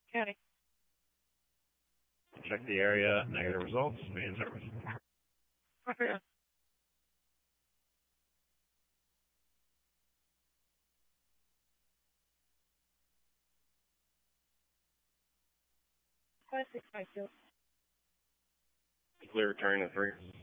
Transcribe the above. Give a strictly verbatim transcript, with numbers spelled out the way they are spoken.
County. Check the area. Negative results. Be in service. Okay. Five six five two. Clear return to three.